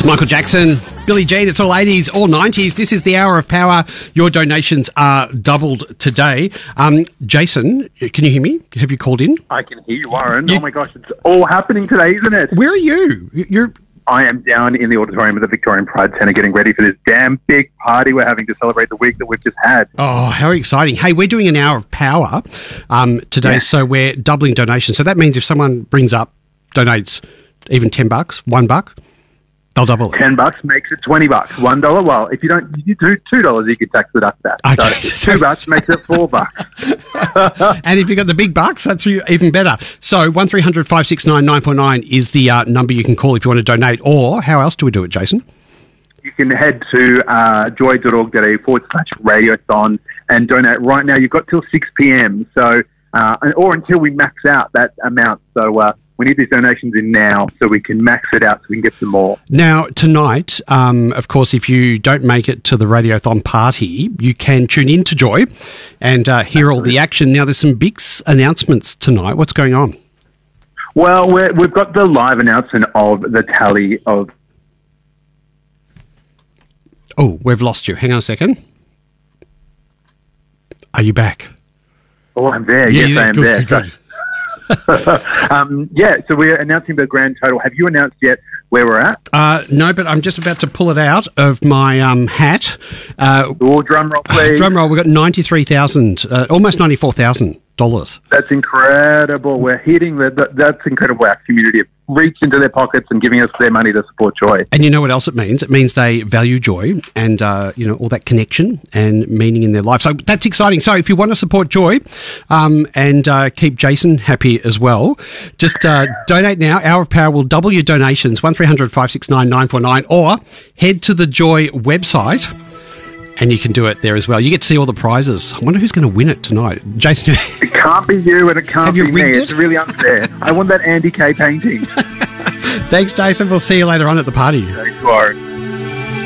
Michael Jackson, Billie Jean, it's all 80s, all 90s. This is the Hour of Power. Your donations are doubled today. Jason, can you hear me? Have you called in? I can hear you, Warren. Oh my gosh, it's all happening today, isn't it? Where are you? I am down in the auditorium of the Victorian Pride Centre getting ready for this damn big party we're having to celebrate the week that we've just had. Oh, how exciting. Hey, we're doing an Hour of Power today, so we're doubling donations. So that means if someone donates even $10, $1, they'll double it. $10 makes it $20. $1, well, if you do $2, you can tax deduct that. Okay. So $2 makes it $4. And if you've got the big bucks, that's even better. So 1300 569 949 is the number you can call if you want to donate. Or how else do we do it, Jason? You can head to joy.org.au/radiothon and donate right now. You've got till 6 p.m. So, or until we max out that amount. So, we need these donations in now so we can max it out so we can get some more. Now, tonight, of course, if you don't make it to the Radiothon party, you can tune in to Joy and hear all the action. Now, there's some big announcements tonight. What's going on? Well, we've got the live announcement of the tally of... Oh, we've lost you. Hang on a second. Are you back? Oh, I'm there. Yes, I am there. Good. So we're announcing the grand total. Have you announced yet where we're at? No, but I'm just about to pull it out of my hat. Drum roll, please. Drum roll. We've got $93,000, almost $94,000. That's incredible. We're hitting that's incredible. Our community have reached into their pockets and giving us their money to support Joy. And you know what else it means? It means they value Joy and, all that connection and meaning in their life. So that's exciting. So if you want to support Joy and keep Jason happy as well, just donate now. Hour of Power will double your donations, 1300 569 949, or head to the Joy website. And you can do it there as well. You get to see all the prizes. I wonder who's going to win it tonight. Jason. It can't be you and it can't be me. It's really unfair. I want that Andy Kay painting. Thanks, Jason. We'll see you later on at the party. Thanks, Warren.